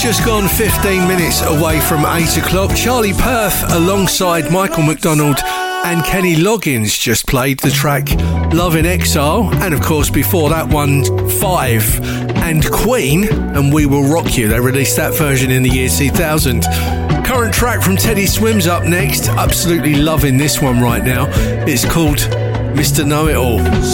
Just gone 15 minutes away from 8 o'clock. Charlie Puth alongside Michael McDonald and Kenny Loggins just played the track Love in Exile. And of course before that one, Five and Queen and We Will Rock You. They released that version in the year 2000. Current track from Teddy Swims up next. Absolutely loving this one right now. It's called Mr. Know-It-All.